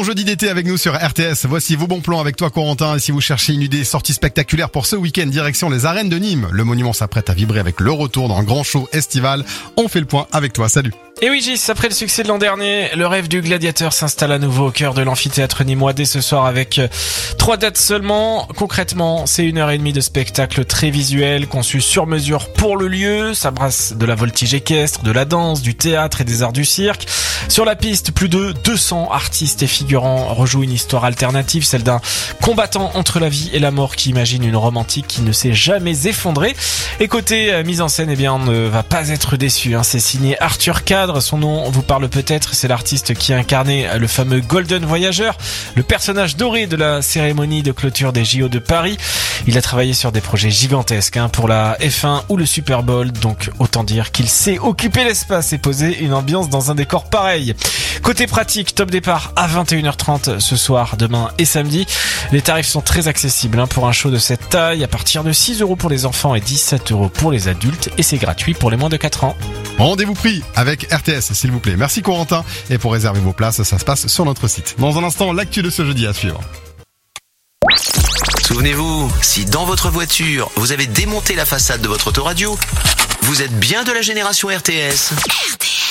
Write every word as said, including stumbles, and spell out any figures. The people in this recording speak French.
bon jeudi d'été avec nous sur R T S. Voici vos bons plans avec toi Corentin. Et si vous cherchez une idée sortie spectaculaire pour ce week-end, direction les arènes de Nîmes. Le monument s'apprête à vibrer avec le retour d'un grand show estival. On fait le point avec toi. Salut. Et oui Gis, après le succès de l'an dernier, le rêve du gladiateur s'installe à nouveau au cœur de l'amphithéâtre nîmois dès ce soir avec trois dates seulement. Concrètement, c'est une heure et demie de spectacle très visuel, conçu sur mesure pour le lieu. Ça brasse de la voltige équestre, de la danse, du théâtre et des arts du cirque. Sur la piste, plus de deux cents artistes et figurants rejouent une histoire alternative, celle d'un combattant entre la vie et la mort qui imagine une romantique qui ne s'est jamais effondrée. Et côté euh, mise en scène, eh bien, on ne va pas être déçu, hein. C'est signé Arthur Cadre. Son nom vous parle peut-être, c'est l'artiste qui a incarné le fameux Golden Voyageur, le personnage doré de la cérémonie de clôture des J O de Paris. Il a travaillé sur des projets gigantesques hein, pour la F un ou le Super Bowl, donc autant dire qu'il sait occuper l'espace et poser une ambiance dans un décor pareil. Côté pratique, top départ à vingt et une heures trente ce soir, demain et samedi. Les tarifs sont très accessibles hein, pour un show de cette taille, à partir de six euros pour les enfants et dix-sept euros pour les adultes, et c'est gratuit pour les moins de quatre ans. Rendez-vous pris avec R T S s'il vous plaît. Merci Corentin. Et pour réserver vos places, ça se passe sur notre site. Dans un instant, l'actu de ce jeudi à suivre. Souvenez-vous, si dans votre voiture, vous avez démonté la façade de votre autoradio, vous êtes bien de la génération R T S. R T S.